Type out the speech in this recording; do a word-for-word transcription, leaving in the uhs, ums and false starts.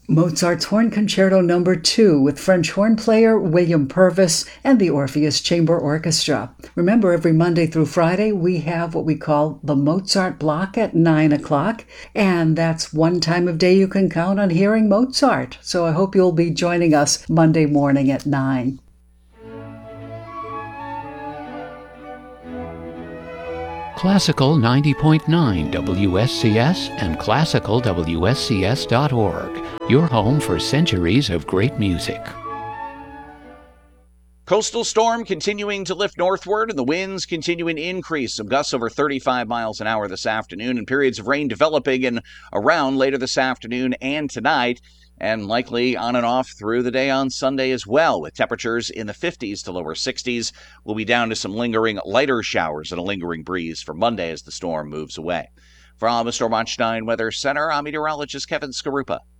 Mozart's Horn Concerto Number two with French horn player William Purvis and the Orpheus Chamber Orchestra. Remember, every Monday through Friday, we have what we call the Mozart Block at nine o'clock, and that's one time of day you can count on hearing Mozart. So I hope you'll be joining us Monday morning at nine. Classical ninety point nine W S C S and classical W S C S dot org, your home for centuries of great music. Coastal storm continuing to lift northward, and the winds continuing to increase. Some gusts over thirty-five miles an hour this afternoon, and periods of rain developing and around later this afternoon and tonight, and likely on and off through the day on Sunday as well, with temperatures in the fifties to lower sixties. We'll be down to some lingering lighter showers and a lingering breeze for Monday as the storm moves away. From the Storm Watch nine Weather Center, I'm meteorologist Kevin Skarupa.